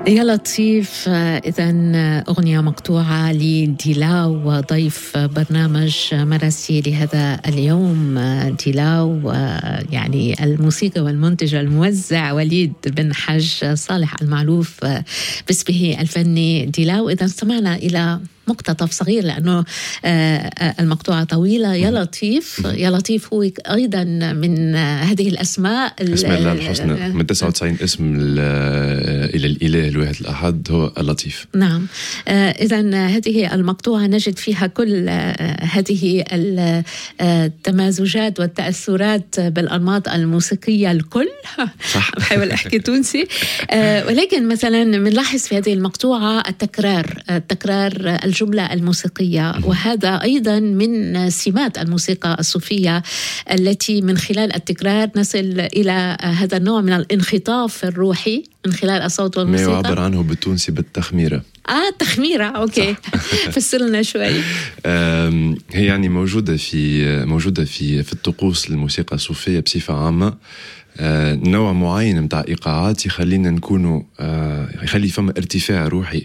يا لطيف. إذن أغنية مقطوعة لديلاو ضيف برنامج مراسي لهذا اليوم. ديلاو يعني الموسيقى والمنتج والموزع وليد بن حج صالح المعروف باسمه الفني ديلاو. إذن استمعنا إلى مقتطف صغير لأنه المقطوعة طويلة. يا لطيف، يا لطيف هو أيضا من هذه الأسماء اسم الله الحسنى، من 99 اسم إلى الإله الواحد الأحد هو اللطيف. نعم. إذن هذه المقطوعة نجد فيها كل هذه التمازجات والتأثرات بالأنماط الموسيقية الكل. صح. بحاول أحكي تونسي. ولكن مثلا بنلاحظ في هذه المقطوعة التكرار الجملة الموسيقية، وهذا أيضا من سمات الموسيقى الصوفية التي من خلال التكرار نصل إلى هذا النوع من الانخطاف الروحي من خلال الصوت والموسيقى. ما يعبر عنه بالتونسي بالتخميرة. التخميرة، أوكي. فسرنا شوي. هي يعني موجودة في الطقوس الموسيقى الصوفية بصفة عامة. نوع معين متاع إيقاعات يخلينا نكونوا يخلي فما ارتفاع روحي،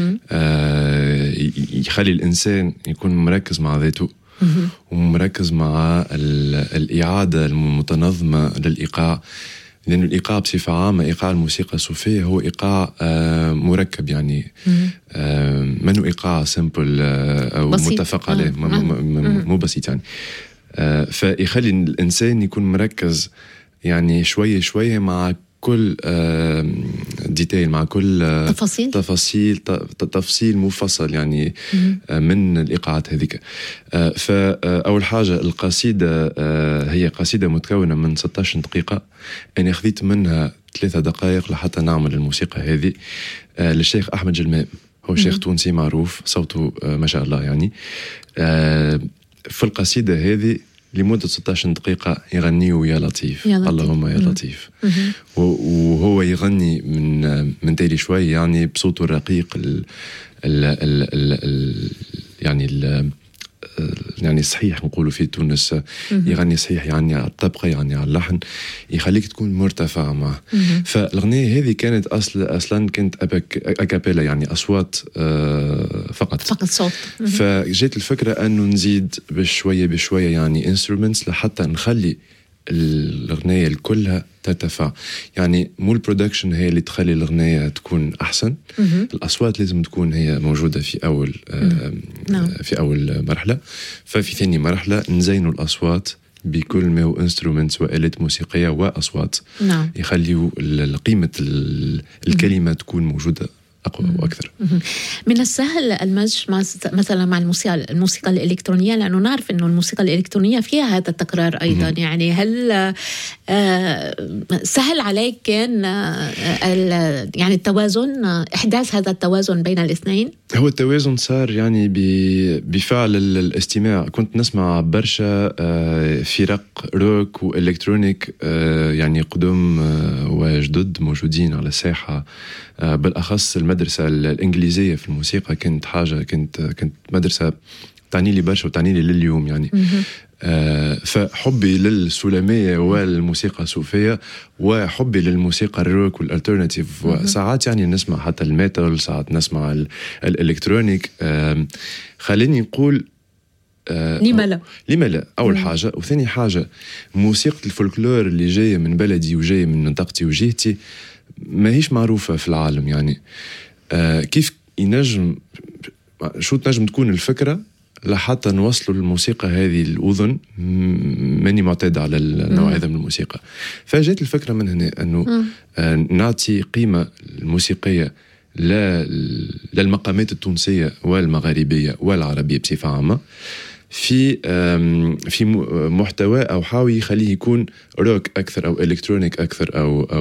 يخلي الإنسان يكون مركز مع ذاته ومركز مع الإعادة المتنظمة للإيقاع. لأن الإيقاع بصفة عامة، إيقاع الموسيقى الصوفية هو إيقاع مركب، يعني منه إيقاع سيمبل أو متفق عليه، مو بسيط يعني. فيخلي الإنسان يكون مركز يعني شوية شوية مع كل ديتيل، مع كل تفصيل مفصل يعني من الإيقاعات هذيك. فأول حاجة القصيدة هي قصيدة متكونة من 16 دقيقة. أنا خذيت منها 3 دقائق لحتى نعمل الموسيقى هذه للشيخ أحمد جلمام. هو شيخ تونسي معروف، صوته ما شاء الله يعني. في القصيدة هذه لمدة 16 دقيقة يغنيه يا لطيف. اللهم يا لطيف. وهو يغني من تالي شوي يعني بصوته الرقيق يعني صحيح نقولوا في تونس يغني صحيح، يعني على الطبقة، يعني على اللحن، يخليك تكون مرتفع معه. فالأغنية هذه كانت أصلا كانت أكابيلا، يعني أصوات فقط صوت. فجيت الفكرة أنه نزيد بشوية يعني instruments لحتى نخلي الأغنية كلها ترتفع. يعني مو البرودكشن هي اللي تخلي الأغنية تكون أحسن. الأصوات لازم تكون هي موجودة في أول مرحلة. ففي ثاني مرحلة نزينوا الأصوات بكل ما هو انسترومنتس وآلات موسيقية وأصوات يخليوا قيمة الكلمة تكون موجودة أقوى وأكثر. من السهل المزج مثلا مع الموسيقى الإلكترونية، لأنه نعرف أنه الموسيقى الإلكترونية فيها هذا التكرار أيضا. يعني هل سهل عليك كان يعني التوازن، إحداث هذا التوازن بين الاثنين؟ هو التوازن صار يعني بفعل الاستماع. كنت نسمع برشا فرق روك وإلكترونيك يعني قدم وجدد موجودين على الساحة. بالأخص المدرسة الإنجليزية في الموسيقى كانت مدرسة تعني لي برشا وتعني لي لليوم يعني. فحبي للسلمية والموسيقى الصوفية وحبي للموسيقى الروك والالترناتيف، وساعات يعني نسمع حتى الميتال، ساعات نسمع الإلكترونيك. خليني نقول لما لا أول حاجة. وثاني حاجة موسيقى الفولكلور اللي جاية من بلدي وجاية من منطقتي وجهتي ما هيش معروفة في العالم يعني. كيف شو تنجم تكون الفكرة لحتى نوصلوا الموسيقى هذه الأذن ماني معتاد على النوع هذا من الموسيقى. فجات الفكرة من هنا أنه نعطي قيمة الموسيقية للمقامات التونسية والمغاربية والعربية بصفة عامة في محتوى أو حاول يخليه يكون روك أكثر أو إلكترونيك أكثر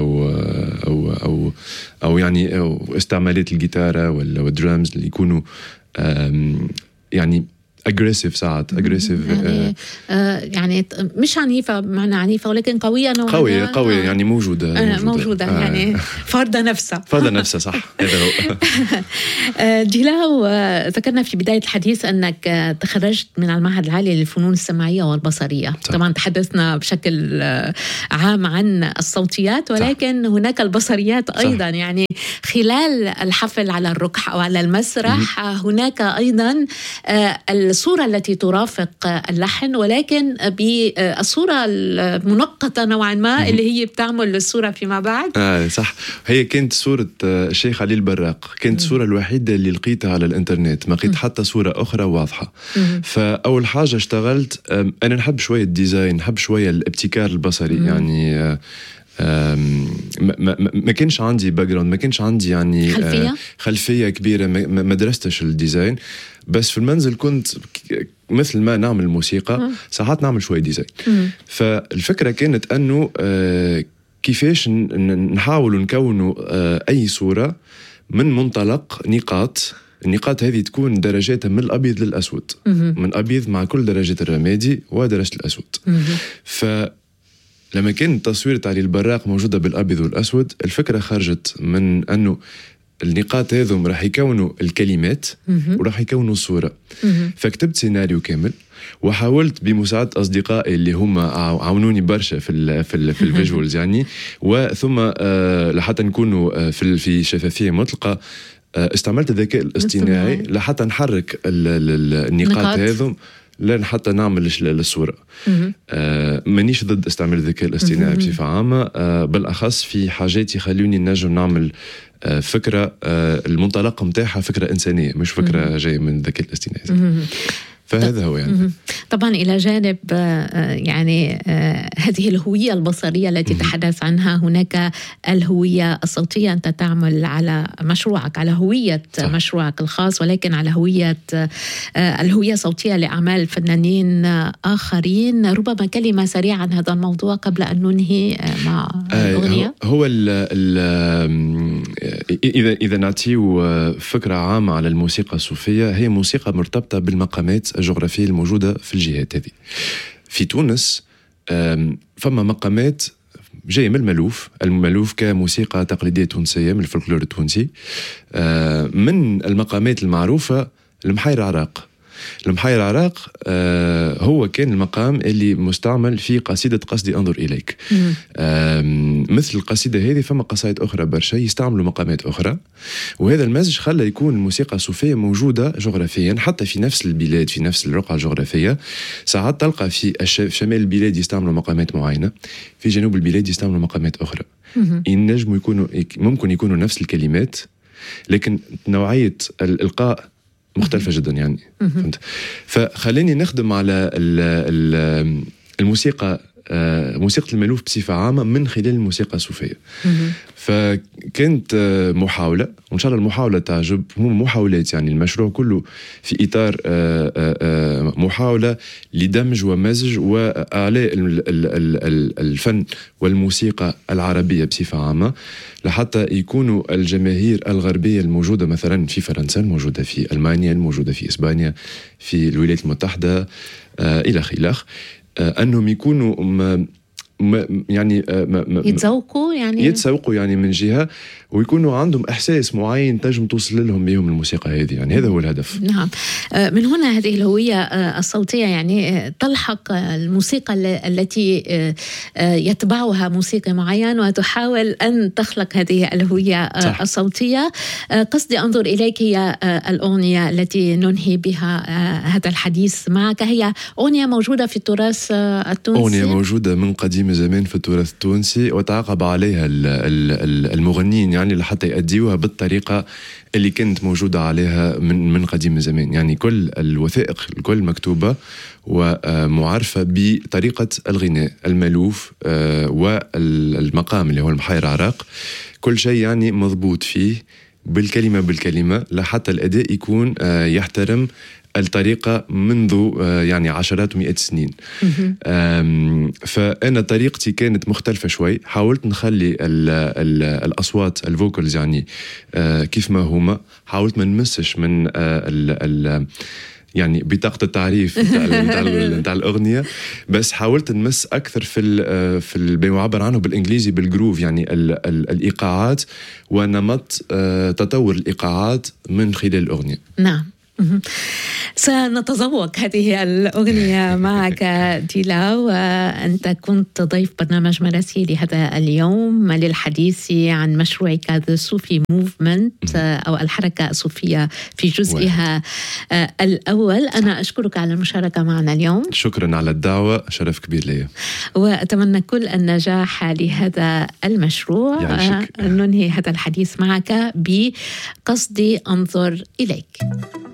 أو يعني أو استعمالات الجيتارة والدرامز اللي يكونوا يعني اجريسيف ساعات اجريسيف يعني مش عنيفة معنى عنيفة ولكن قوية نوعا قوية يعني موجودة يعني فرض نفسها صح هذا هو. ديلاو، ذكرنا في بداية الحديث أنك تخرجت من المعهد العالي للفنون السمعية والبصرية. طبعا تحدثنا بشكل عام عن الصوتيات ولكن هناك البصريات أيضا. يعني خلال الحفل على الركح أو على المسرح هناك أيضا الصورة التي ترافق اللحن ولكن بالصورة المنقطة نوعا ما اللي هي بتعمل الصورة فيما بعد. صح، هي كانت صورة الشيخ علي البراق، كانت الصورة الوحيدة اللي لقيتها على الانترنت، ما لقيت حتى صورة أخرى واضحة. فأول حاجة اشتغلت، أنا نحب شوية الديزاين، نحب شوية الابتكار البصري. يعني ما كانش عندي باك جراوند، ما كانش عندي يعني خلفية كبيرة، ما درستش الديزاين، بس في المنزل كنت مثل ما نعمل موسيقى ساعات نعمل شوية ديزاين. فالفكرة كانت أنه كيفاش نحاول نكونوا أي صورة من منطلق النقاط هذه تكون درجاتها من الأبيض للأسود، من أبيض مع كل درجة الرمادي ودرجة الأسود. لما كان تصوير علي البراق موجودة بالأبيض والأسود، الفكرة خرجت من أنه النقاط هذم راح يكونوا الكلمات وراح يكونوا الصورة. فكتبت سيناريو كامل وحاولت بمساعدة أصدقائي اللي هم عاونوني برشا في الفيجوالز يعني، وثم لحتى نكونوا في شفافية مطلقة استعملت الذكاء الاصطناعي لحتى نحرك النقاط هذم لين حتى نعمل الصورة. مانيش ضد استعمال الذكاء الاصطناعي بصفة عامة، بالأخص في حاجات يخلوني نجم نعمل فكرة المنطلق متاعها فكرة إنسانية مش فكرة جاية من الذكاء الاصطناعي. فهذا هو يعني. طبعا إلى جانب يعني هذه الهوية البصرية التي تحدث عنها، هناك الهوية الصوتية. أنت تعمل على مشروعك، على هوية مشروعك الخاص، ولكن على الهوية الصوتية لأعمال فنانين آخرين. ربما كلمة سريعة عن هذا الموضوع قبل أن ننهي مع الأغنية. هو إذا نعطيه فكرة عامة على الموسيقى الصوفية، هي موسيقى مرتبطة بالمقامات الجغرافية الموجودة في الجهات هذه. في تونس فما مقامات جاية من الملوف كموسيقى تقليدية تونسية من الفولكلور التونسي. من المقامات المعروفة المحير عراق. المحير عراق هو كان المقام اللي مستعمل في قصيدة قصدي أنظر إليك. مثل القصيدة هذه فما قصائد أخرى برشا يستعملوا مقامات أخرى، وهذا المزج خلى يكون الموسيقى الصوفية موجودة جغرافيا حتى في نفس البلاد، في نفس الرقعة الجغرافية. ساعات تلقى في شمال البلاد يستعملوا مقامات معينة، في جنوب البلاد يستعملوا مقامات أخرى. ينجموا ممكن يكونوا نفس الكلمات لكن نوعية الإلقاء مختلفة جدا يعني. فخليني نخدم على الموسيقى، موسيقى المألوف بصفة عامة من خلال الموسيقى الصوفية. فكانت محاولة، وإن شاء الله المحاولة تعجب. هم محاولات يعني، المشروع كله في إطار محاولة لدمج ومزج وإعلاء الفن والموسيقى العربية بصفة عامة، لحتى يكونوا الجماهير الغربية الموجودة مثلا في فرنسا، الموجودة في ألمانيا، الموجودة في إسبانيا، في الولايات المتحدة إلى خلاف، أنهم يكونوا يعني يتسوقوا يعني من جهة، ويكونوا عندهم إحساس معين تنجم توصل لهم بهم الموسيقى هذه يعني. هذا هو الهدف. نعم. من هنا هذه الهوية الصوتية يعني تلحق الموسيقى التي يتبعها موسيقى معين وتحاول أن تخلق هذه الهوية الصوتية. قصدي أنظر إليك هي الأغنية التي ننهي بها هذا الحديث معك. هي أغنية موجودة في التراث التونسي، أغنية موجودة من قديم زمان في التراث التونسي، وتعاقب عليها المغنيين يعني لحتى يأديوها بالطريقة اللي كانت موجودة عليها من قديم زمان. يعني كل الوثائق الكل مكتوبة ومعرفة بطريقة الغناء المألوف والمقام اللي هو المحير عراق. كل شيء يعني مضبوط فيه بالكلمة لحتى الأداء يكون يحترم الطريقة منذ يعني عشرات ومئات السنين. فأنا طريقتي كانت مختلفة شوي، حاولت نخلي الأصوات الفوكالز يعني كيف ما هما، حاولت ما نمسش من يعني بطاقة التعريف نتاع الأغنية، بس حاولت نمس أكثر في بما يعبر عنه بالإنجليزي بالجروف، يعني الإيقاعات ونمط تطور الإيقاعات من خلال الأغنية. نعم. سنتذوق هذه الأغنية معك ديلا، وأنت كنت ضيف برنامج مراسي لهذا اليوم للحديث عن مشروعك The Sufi Movement أو الحركة الصوفية في جزئها الأول. أنا أشكرك على المشاركة معنا اليوم. شكرا على الدعوة، شرف كبير لي، وأتمنى كل النجاح لهذا المشروع. ننهي هذا الحديث معك بقصدي أنظر إليك.